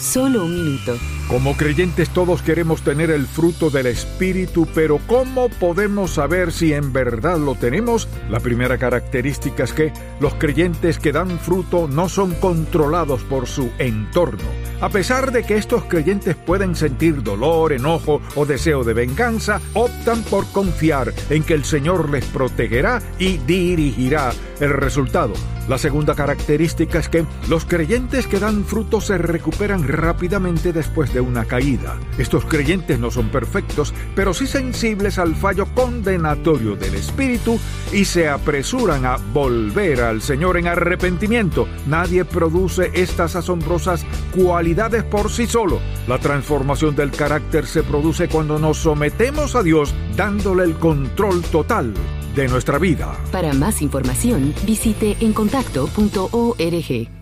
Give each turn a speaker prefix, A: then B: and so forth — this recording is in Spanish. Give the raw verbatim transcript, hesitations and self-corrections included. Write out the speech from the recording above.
A: Solo un minuto.
B: Como creyentes todos queremos tener el fruto del Espíritu, pero ¿cómo podemos saber si en verdad lo tenemos? La primera característica es que los creyentes que dan fruto no son controlados por su entorno. A pesar de que estos creyentes pueden sentir dolor, enojo o deseo de venganza, optan por confiar en que el Señor les protegerá y dirigirá el resultado. La segunda característica es que los creyentes que dan fruto se recuperan rápidamente después de una caída. Estos creyentes no son perfectos, pero sí sensibles al fallo condenatorio del Espíritu y se apresuran a volver al Señor en arrepentimiento. Nadie produce estas asombrosas cualidades por sí solo. La transformación del carácter se produce cuando nos sometemos a Dios, dándole el control total de nuestra vida.
A: Para más información, visite en contacto punto org.